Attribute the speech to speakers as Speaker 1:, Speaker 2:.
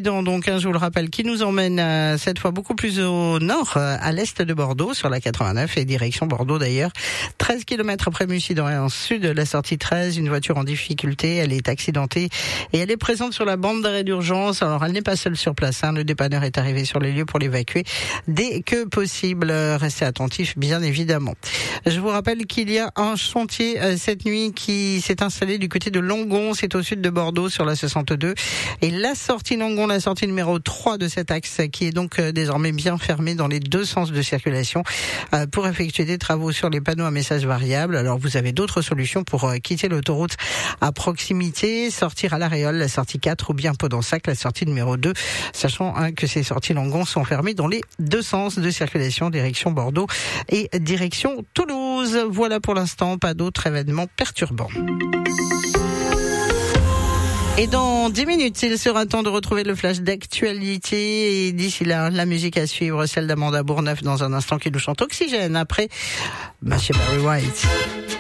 Speaker 1: accident, donc, je vous le rappelle, qui nous emmène cette fois beaucoup plus au nord, à l'est de Bordeaux, sur la 89 et direction Bordeaux d'ailleurs. 13 km après Mussy-d'Orient sud, la sortie 13, une voiture en difficulté, elle est accidentée et elle est présente sur la bande d'arrêt d'urgence. Alors elle n'est pas seule sur place, le dépanneur est arrivé sur les lieux pour l'évacuer dès que possible. Restez attentifs bien évidemment. Je vous rappelle qu'il y a un chantier cette nuit qui s'est installé du côté de Langon, c'est au sud de Bordeaux sur la 62 et la sortie Langon, la sortie numéro 3 de cet axe qui est donc désormais bien fermée dans les deux sens de circulation pour effectuer des travaux sur les panneaux à messages variables. Alors vous avez d'autres solutions pour quitter l'autoroute à proximité, sortir à l'Aréole, la sortie 4 ou bien Podensac, la sortie numéro 2, sachant que ces sorties Langon sont fermées dans les deux sens de circulation, direction Bordeaux et direction Toulouse. Voilà pour l'instant, pas d'autres événements perturbants. Et dans 10 minutes, il sera temps de retrouver le flash d'actualité. Et d'ici là, la musique à suivre, celle d'Amanda Bourneuf dans un instant qui nous chante Oxygène après Monsieur Barry White.